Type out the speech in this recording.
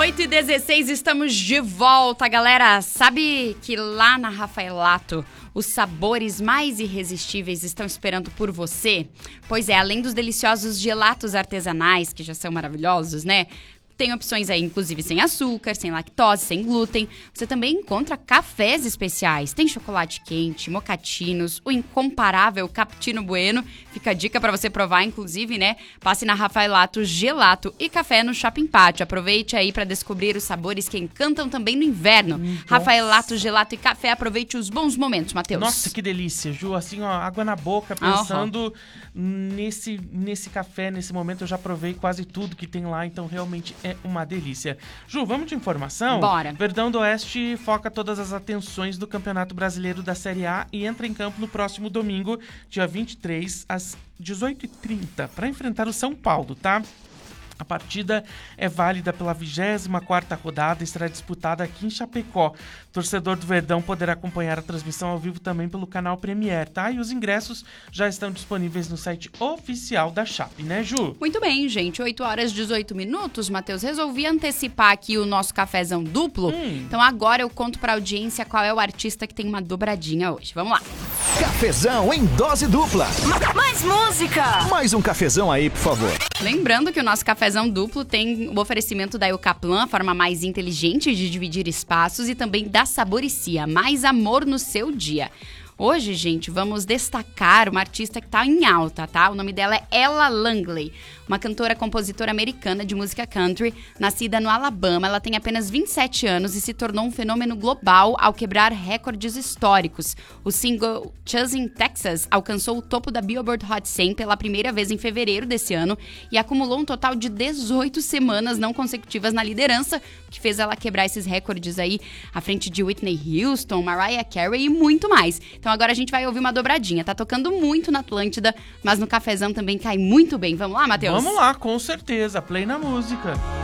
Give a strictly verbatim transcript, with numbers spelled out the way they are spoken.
oito e dezesseis, estamos de volta, galera. Sabe que lá na Rafaelato os sabores mais irresistíveis estão esperando por você? Pois é, além dos deliciosos gelatos artesanais, que já são maravilhosos, né? Tem opções aí, inclusive, sem açúcar, sem lactose, sem glúten. Você também encontra cafés especiais. Tem chocolate quente, mocatinos, o incomparável Cappuccino Bueno. Fica a dica pra você provar, inclusive, né? Passe na Rafaelato Gelato e Café no Shopping Pátio. Aproveite aí pra descobrir os sabores que encantam também no inverno. Nossa. Rafaelato Gelato e Café, aproveite os bons momentos, Matheus. Nossa, que delícia, Ju. Assim, ó, água na boca, pensando uhum. nesse, nesse café, nesse momento. Eu já provei quase tudo que tem lá, então realmente é uma delícia. Ju, vamos de informação? Bora. Verdão do Oeste foca todas as atenções do Campeonato Brasileiro da Série A e entra em campo no próximo domingo, dia vinte e três, às dezoito e trinta, para enfrentar o São Paulo, tá? A partida é válida pela vigésima quarta rodada e será disputada aqui em Chapecó. Torcedor do Verdão poderá acompanhar a transmissão ao vivo também pelo canal Premier, tá? E os ingressos já estão disponíveis no site oficial da Chape, né, Ju? Muito bem, gente. oito horas e dezoito minutos, Matheus. Resolvi antecipar aqui o nosso cafezão duplo. Hum. Então agora eu conto pra audiência qual é o artista que tem uma dobradinha hoje. Vamos lá. Cafezão em dose dupla. Mais música! Mais um cafezão aí, por favor. Lembrando que o nosso cafezão duplo tem o oferecimento da Eucaplan, a forma mais inteligente de dividir espaços, e também da Saboricia, mais amor no seu dia. Hoje, gente, vamos destacar uma artista que tá em alta, tá? O nome dela é Ella Langley, uma cantora, compositora americana de música country, nascida no Alabama. Ela tem apenas vinte e sete anos e se tornou um fenômeno global ao quebrar recordes históricos. O single Choosing Texas alcançou o topo da Billboard Hot cem pela primeira vez em fevereiro desse ano e acumulou um total de dezoito semanas não consecutivas na liderança, que fez ela quebrar esses recordes aí à frente de Whitney Houston, Mariah Carey e muito mais. Então agora a gente vai ouvir uma dobradinha. Tá tocando muito na Atlântida, mas no cafezão também cai muito bem. Vamos lá, Matheus? Vamos lá, com certeza. Play na música.